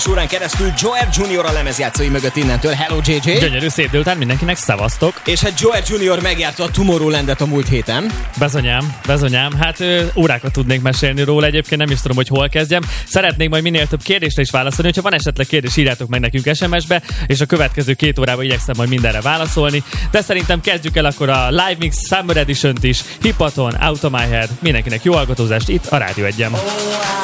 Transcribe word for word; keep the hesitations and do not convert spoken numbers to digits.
Során keresztül Joel junior a lemezjátszói mögött innentől. Hello jé jé! Gyönyörű szép délután mindenkinek, szevasztok! És hát Joel junior megjárta a Tomorrowlandet a múlt héten. Bezonyám, bezonyám. Hát ö, órákat tudnék mesélni róla, egyébként nem is tudom, hogy hol kezdjem. Szeretnék majd minél több kérdésre is válaszolni, hogyha van esetleg kérdés, írjátok meg nekünk es em es-be, és a következő két órában igyekszem majd mindenre válaszolni. De szerintem kezdjük el akkor a Live Mix Summer Edition-t is. Hippaton, Out of My Head. Mindenkinek jó hallgatózást itt a Rádió Egyen.